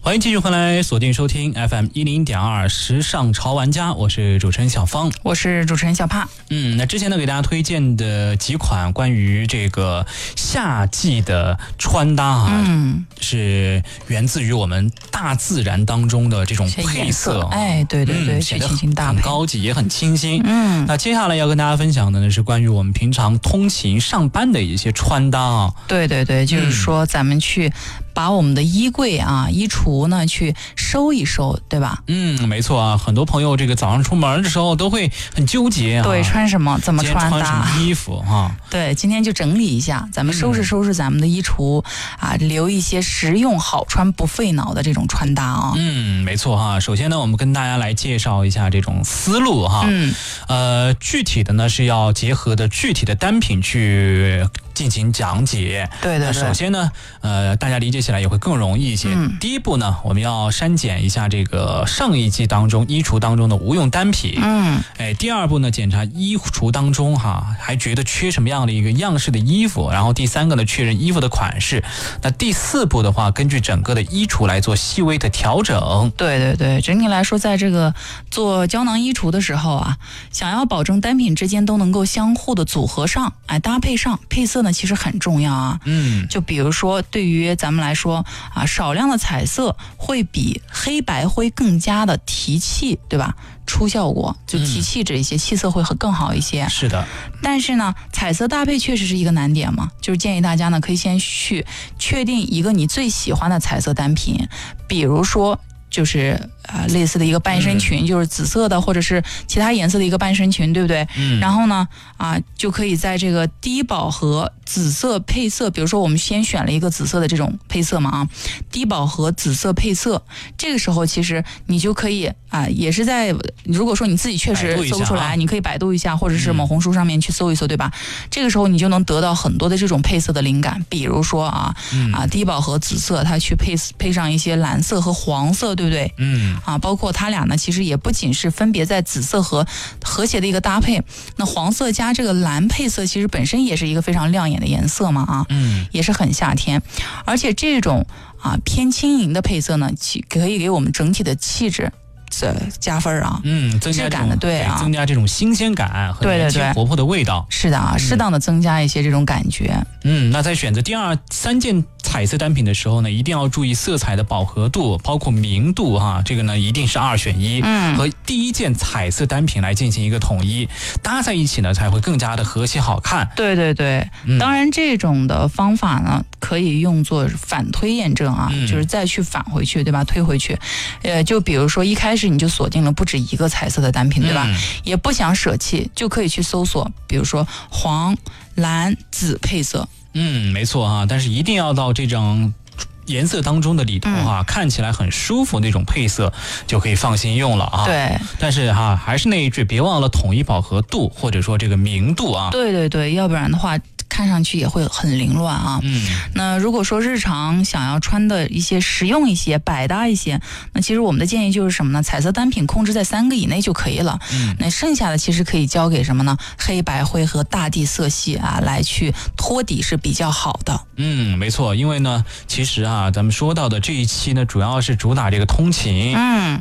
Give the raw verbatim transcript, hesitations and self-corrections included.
欢迎继续回来锁定收听 F M 一零点二时尚潮玩家，我是主持人小芳， 我是主持人小帕。 嗯，那之前呢给大家推荐的几款关于这个夏季的穿搭啊，嗯，是源自于我们大自然当中的这种配色， 哎，对对对，去进行搭配， 很高级也很清新。嗯，那接下来要跟大家分享的呢是关于我们平常通勤上班的一些穿搭啊。 对对对，就是说咱们去把我们的衣柜啊、衣橱呢去收一收，对吧？ 嗯，没错啊，很多朋友这个早上出门的时候都会很纠结啊， 对，穿什么，怎么穿搭， 穿什么衣服哈。 对，今天就整理一下，咱们收拾收拾咱们的衣橱、嗯、啊，留一些实用、好穿、不费脑的这种穿搭啊。 嗯，没错哈。首先呢，我们跟大家来介绍一下这种思路哈。嗯，呃，具体的呢是要结合的具体的单品去进行讲解。 对对对。 首先呢，呃，大家理解起来也会更容易一些。嗯、第一步呢，我们要删减一下这个上一季当中衣橱当中的无用单品。嗯。哎，第二步呢，检查衣橱当中哈，还觉得缺什么样的一个样式的衣服。然后第三个呢，确认衣服的款式。那第四步的话，根据整个的衣橱来做细微的调整。 对对对，整体来说，在这个做胶囊衣橱的时候啊，想要保证单品之间都能够相互的组合上，哎，搭配上，配色呢其实很重要啊。嗯，就比如说对于咱们来说啊，少量的彩色会比黑白灰更加的提气，对吧？出效果，就提气质一些，嗯、气色会更好一些。 是的， 但是呢，彩色搭配确实是一个难点嘛，就是建议大家呢可以先去确定一个你最喜欢的彩色单品，比如说就是啊、呃、类似的一个半身裙、嗯，就是紫色的或者是其他颜色的一个半身裙，对不对？嗯。然后呢啊、呃、就可以在这个低饱和紫色配色，比如说我们先选了一个紫色的这种配色嘛啊，低饱和紫色配色，这个时候其实你就可以啊、呃、也是在如果说你自己确实搜不出来，你可以百度一下，或者是某红书上面去搜一搜，对吧？这个时候你就能得到很多的这种配色的灵感，比如说啊、嗯、啊低饱和紫色，它去配配上一些蓝色和黄色，对不对？嗯。啊，包括它俩呢，其实也不仅是分别在紫色和和谐的一个搭配，那黄色加这个蓝配色，其实本身也是一个非常亮眼的颜色嘛啊，嗯，也是很夏天，而且这种啊偏轻盈的配色呢，可以给我们整体的气质加分啊， 嗯，增加质感的，对啊， 增加这种新鲜感和年轻活泼的味道。 是的啊，适当的增加一些这种感觉。 嗯，那在选择第二三件彩色单品的时候呢，一定要注意色彩的饱和度，包括明度哈，这个呢一定是二选一，嗯，和第一件彩色单品来进行一个统一，搭在一起呢才会更加的和谐好看。 对对对，嗯、当然这种的方法呢可以用作反推验证啊，嗯、就是再去返回去，对吧？推回去，呃，就比如说一开始你就锁定了不止一个彩色的单品，对吧？嗯、也不想舍弃，就可以去搜索，比如说黄、蓝、紫配色。 嗯，没错哈，但是一定要到这种颜色当中的里头哈、嗯，看起来很舒服那种配色就可以放心用了啊。 对， 但是哈，还是那一句，别忘了统一饱和度或者说这个明度啊。 对对对，要不然的话看上去也会很凌乱啊。嗯，那如果说日常想要穿的一些实用一些、百搭一些，那其实我们的建议就是什么呢？彩色单品控制在三个以内就可以了。嗯，那剩下的其实可以交给什么呢？黑白灰和大地色系啊来去托底是比较好的。 嗯，没错，因为呢，其实啊，咱们说到的这一期呢，主要是主打这个通勤。嗯。